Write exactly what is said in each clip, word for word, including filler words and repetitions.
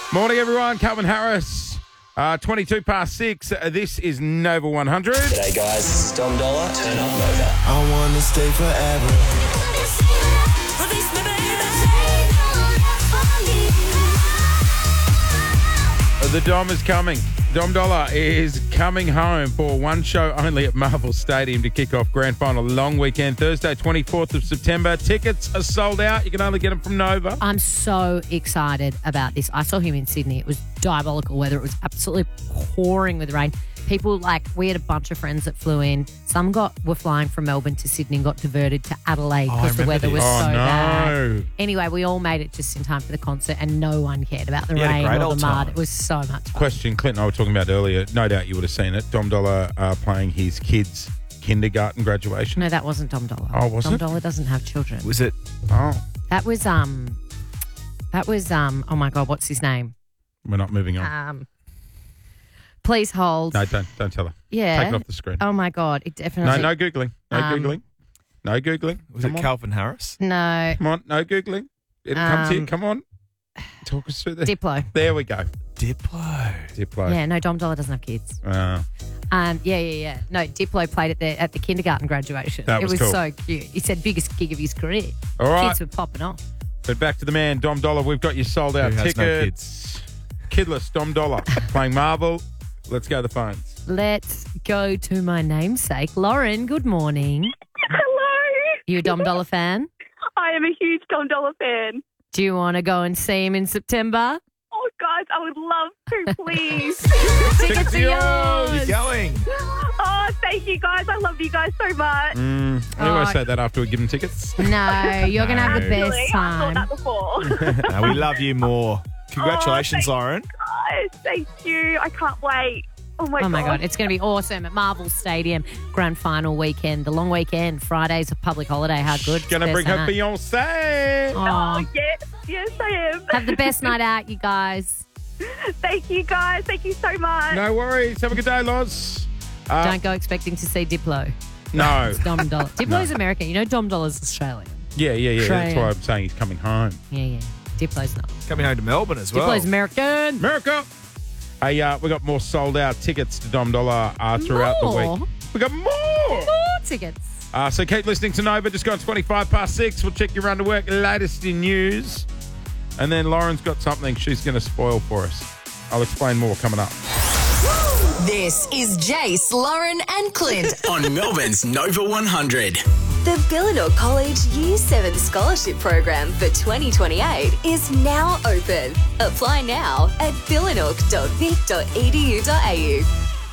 Morning, everyone. Calvin Harris, uh, twenty-two past six. Uh, this is Nova one hundred. G'day, guys. This is Dom Dollar. Turn up Nova. I want to stay forever. The Dom is coming. Dom Dollar is coming home for one show only at Marvel Stadium to kick off grand final long weekend, Thursday, twenty-fourth of September. Tickets are sold out. You can only get them from Nova. I'm so excited about this. I saw him in Sydney. It was diabolical weather. It was absolutely pouring with rain. People, like, we had a bunch of friends that flew in. Some got were flying from Melbourne to Sydney and got diverted to Adelaide Oh, I because the remember weather was this. so Oh, no. bad. Anyway, we all made it just in time for the concert and no one cared about the You had a rain great or old the mud. time. It was so much fun. Question Clinton and I were talking about earlier. No doubt you would have seen it. Dom Dollar uh, playing his kids' kindergarten graduation. No, that wasn't Dom Dollar. Oh, was Dom it? Dollar doesn't have children. Was it? Oh, That was, um, that was, um, oh my God, what's his name? we're not moving on. Um, please hold. No, don't don't tell her. Yeah. Take it off the screen. Oh my God, it no, definitely. no Googling. No Um, Googling. No Googling. Was Come it on. Calvin Harris? No. Come on. No Googling. It'll come to you. Um, Come on. Talk us through this. Diplo. There we go. Diplo. Diplo. Yeah, no, Dom Dollar doesn't have kids. Uh, Um, yeah, yeah, yeah. No, Diplo played at the at the kindergarten graduation. That was it was cool. so cute. He said biggest gig of his career. all right. Kids were popping off. But back to the man, Dom Dollar. We've got you sold out Who has no tickets. Kidless, Dom Dollar playing Marvel. Let's go to the phones. Let's go to my namesake, Lauren. Good morning. Hello. You a Dom Dollar fan? I am a huge Dom Dollar fan. Do you want to go and see him in September? Oh, guys, I would love to, please. Tickets are yours. yours. You're going. Oh, thank you, guys. I love you guys so much. Mm, I always Oh. say that after we give them tickets. No, you're going to have the No. best Absolutely. time. I thought that before. No, we love you more. Congratulations, Oh, Lauren. guys, thank you. I can't wait. Oh, my Oh, God. my God. It's going to be awesome at Marvel Stadium. Grand final weekend, the long weekend. Friday's a public holiday. How good. Gonna It's bring her Thursday night. Beyonce. Oh, Oh, yes. Yes, I am. have the best night out, you guys. Thank you, guys. Thank you so much. No worries. Have a good day, Loz. Uh, Don't go expecting to see Diplo. no. It's Dom Dollar. Diplo's American. You know Dom Dollar's Australian. Yeah, yeah, yeah. That's Australian. why I'm saying he's coming home. Yeah, yeah. Diplo's not. Coming home to Melbourne as well. Diplo's American. America. Hey, uh, we got more sold out tickets to Dom Dollar uh, throughout More? the week. We got more. More tickets. Uh, so keep listening to Nova. Just got twenty-five past six. We'll check your run to work, latest in news. And then Lauren's got something she's going to spoil for us. I'll explain more coming up. This is Jace, Lauren, and Clint. On Melbourne's Nova one hundred. The Billanook College Year seven Scholarship Program for twenty twenty-eight is now open. Apply now at billanook dot vic dot e d u dot a u.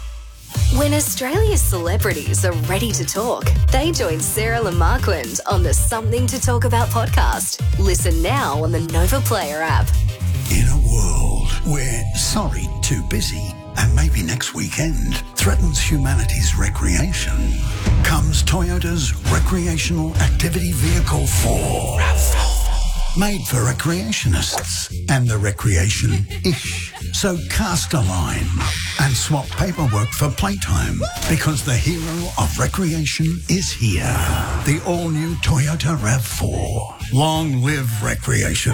When Australia's celebrities are ready to talk, they join Sarah Lamarquand on the Something to Talk About podcast. Listen now on the Nova Player app. In a world where sorry, too busy, and maybe next weekend threatens humanity's recreation, comes Toyota's Recreational Activity Vehicle four. RAV four. Made for recreationists and the recreation-ish. So cast a line and swap paperwork for playtime, because the hero of recreation is here. The all-new Toyota RAV four. Long live recreation.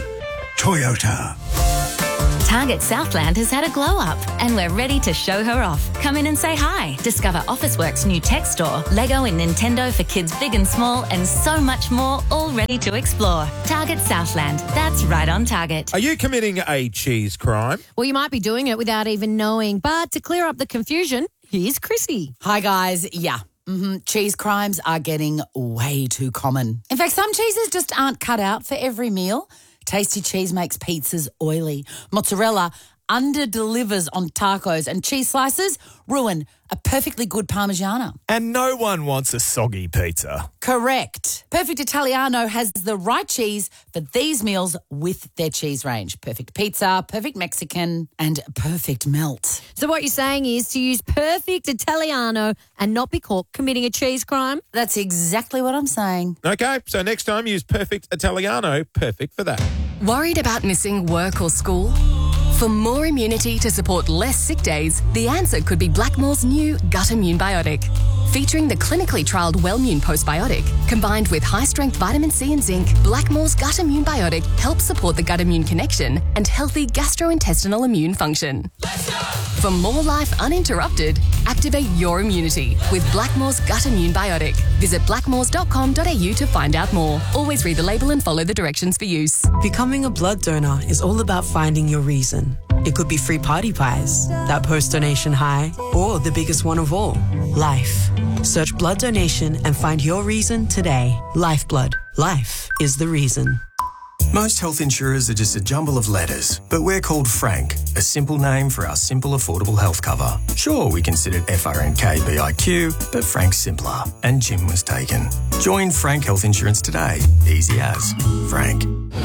Toyota. Target Southland has had a glow up and we're ready to show her off. Come in and say hi. Discover Officeworks' new tech store, Lego and Nintendo for kids big and small, and so much more, all ready to explore. Target Southland. That's right on target. Are you committing a cheese crime? Well, you might be doing it without even knowing. But to clear up the confusion, here's Chrissy. Hi, guys. Yeah. Mm-hmm. Cheese crimes are getting way too common. In fact, some cheeses just aren't cut out for every meal. Tasty cheese makes pizzas oily. Mozzarella under-delivers on tacos, and cheese slices ruin a perfectly good Parmigiana. And no one wants a soggy pizza. Correct. Perfect Italiano has the right cheese for these meals with their cheese range. Perfect pizza, perfect Mexican, and perfect melt. So what you're saying is to use Perfect Italiano and not be caught committing a cheese crime? That's exactly what I'm saying. Okay, so next time use Perfect Italiano. Perfect for that. Worried about missing work or school? For more immunity to support less sick days, the answer could be Blackmore's new Gut Immune Biotic. Featuring the clinically trialled Wellmune postbiotic, combined with high-strength vitamin C and zinc, Blackmore's Gut Immune Biotic helps support the gut immune connection and healthy gastrointestinal immune function. For more life uninterrupted, activate your immunity with Blackmore's Gut Immune Biotic. Visit blackmores dot com dot a u to find out more. Always read the label and follow the directions for use. Becoming a blood donor is all about finding your reason. It could be free party pies, that post-donation high, or the biggest one of all, life. Search blood donation and find your reason today. Lifeblood. Life is the reason. Most health insurers are just a jumble of letters, but we're called Frank, a simple name for our simple, affordable health cover. Sure, we considered F R N K B I Q, but Frank's simpler, and Jim was taken. Join Frank Health Insurance today. Easy as. Frank.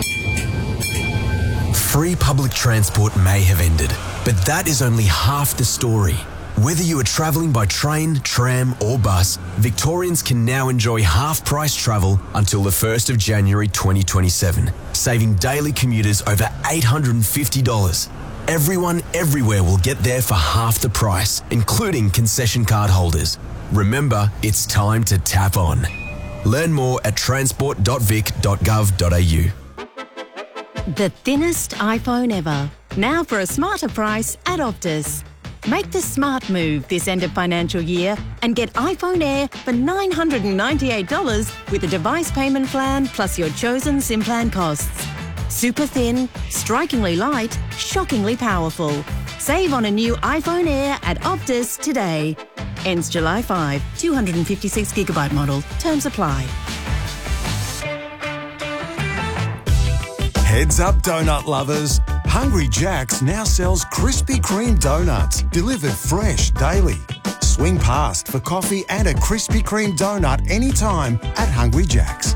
Free public transport may have ended, but that is only half the story. Whether you are travelling by train, tram or bus, Victorians can now enjoy half-price travel until the first of January twenty twenty-seven, saving daily commuters over eight hundred fifty dollars. Everyone everywhere will get there for half the price, including concession card holders. Remember, it's time to tap on. Learn more at transport dot vic dot gov dot a u. The thinnest iPhone ever. Now for a smarter price at Optus. Make the smart move this end of financial year and get iPhone Air for nine hundred ninety-eight dollars with a device payment plan plus your chosen SIM plan costs. Super thin, strikingly light, shockingly powerful. Save on a new iPhone Air at Optus today. Ends July fifth. two hundred fifty-six gigabyte model. Terms apply. Heads up, donut lovers. Hungry Jack's now sells Krispy Kreme donuts, delivered fresh daily. Swing past for coffee and a Krispy Kreme donut anytime at Hungry Jack's.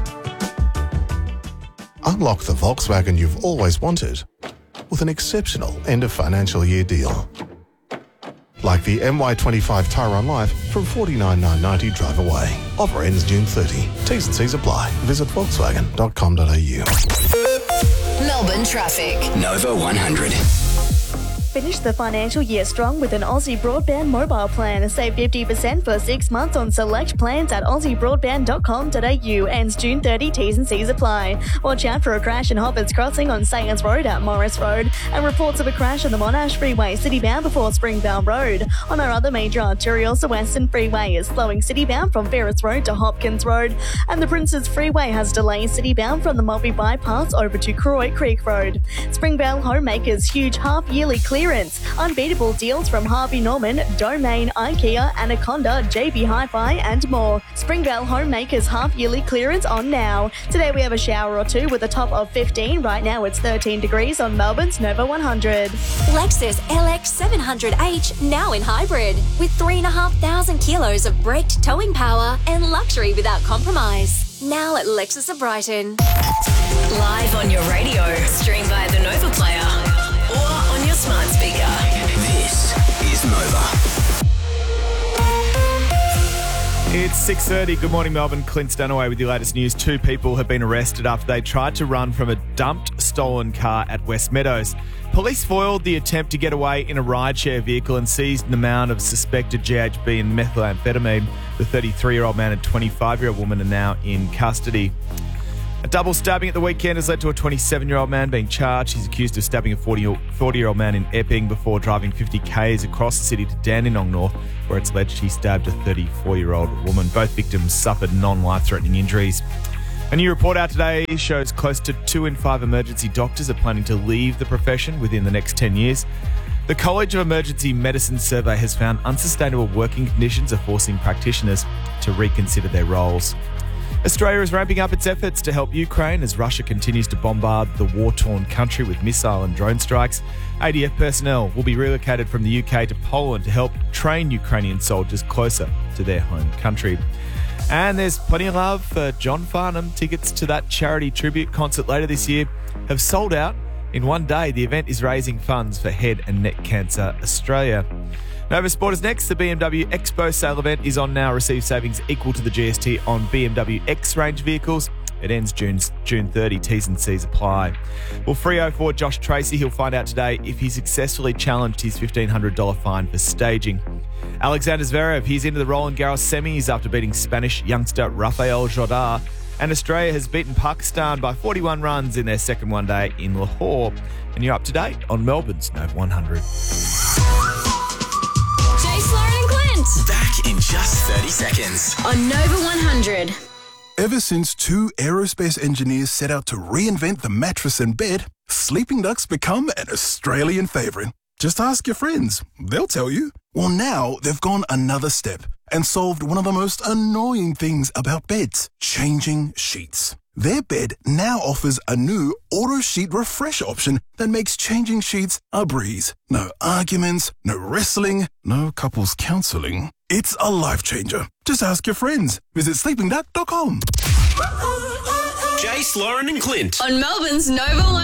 Unlock the Volkswagen you've always wanted with an exceptional end of financial year deal. Like the M Y twenty-five Tyron Life from forty-nine thousand nine hundred ninety drive away. Offer ends June thirtieth. T's and C's apply. Visit volkswagen dot com dot a u. Melbourne traffic. Nova one hundred. Finish the financial year strong with an Aussie Broadband mobile plan. Save fifty percent for six months on select plans at aussie broadband dot com dot a u. Ends June thirtieth. T's and C's apply. Watch out for a crash in Hobbarts Crossing on Sayers Road at Morris Road. And reports of a crash on the Monash Freeway citybound before Springvale Road. On our other major arterials, the Western Freeway is slowing citybound from Ferris Road to Hopkins Road. And the Princes Freeway has delays citybound from the Mulberry Bypass over to Croy Creek Road. Springvale Homemakers huge half-yearly clearance. Unbeatable deals from Harvey Norman, Domain, IKEA, Anaconda, J B Hi-Fi and more. Springvale Homemakers half-yearly clearance on now. Today we have a shower or two with a top of fifteen. Right now it's thirteen degrees on Melbourne's Nova one hundred. Lexus L X seven hundred H now in hybrid with three and a half thousand kilos of braked towing power and luxury without compromise. Now at Lexus of Brighton. Live on your radio, stream via the Nova Player or on your smart speaker. This is Nova. It's six thirty. Good morning, Melbourne. Clint Stanaway with your latest news. Two people have been arrested after they tried to run from a dumped, stolen car at West Meadows. Police foiled the attempt to get away in a rideshare vehicle and seized an amount of suspected G H B and methamphetamine. The thirty-three-year-old man and twenty-five-year-old woman are now in custody. A double stabbing at the weekend has led to a twenty-seven-year-old man being charged. He's accused of stabbing a forty-year-old man in Epping before driving fifty kays across the city to Dandenong North, where it's alleged he stabbed a thirty-four-year-old woman. Both victims suffered non-life-threatening injuries. A new report out today shows close to two in five emergency doctors are planning to leave the profession within the next ten years. The College of Emergency Medicine survey has found unsustainable working conditions are forcing practitioners to reconsider their roles. Australia is ramping up its efforts to help Ukraine as Russia continues to bombard the war-torn country with missile and drone strikes. A D F personnel will be relocated from the U K to Poland to help train Ukrainian soldiers closer to their home country. And there's plenty of love for John Farnham. Tickets to that charity tribute concert later this year have sold out. In one day, the event is raising funds for Head and Neck Cancer Australia. Nova Sport is next. The B M W Expo sale event is on now. Receive savings equal to the G S T on B M W X-Range vehicles. It ends June June thirtieth. T's and C's apply. Well, three oh four Josh Tracy, he'll find out today if he successfully challenged his fifteen hundred dollars fine for staging. Alexander Zverev, he's into the Roland Garros semis after beating Spanish youngster Rafael Jordar. And Australia has beaten Pakistan by forty-one runs in their second one-day in Lahore. And you're up to date on Melbourne's Nova one hundred. Jace, Lauren and Clint. Back in just thirty seconds. On Nova one hundred. Ever since two aerospace engineers set out to reinvent the mattress and bed, Sleeping Duck's become an Australian favourite. Just ask your friends. They'll tell you. Well, now they've gone another step and solved one of the most annoying things about beds, changing sheets. Their bed now offers a new auto sheet refresh option that makes changing sheets a breeze. No arguments, no wrestling, no couples counselling. It's a life changer. Just ask your friends. Visit sleeping duck dot com. Jace, Lauren and Clint. On Melbourne's Nova one hundred.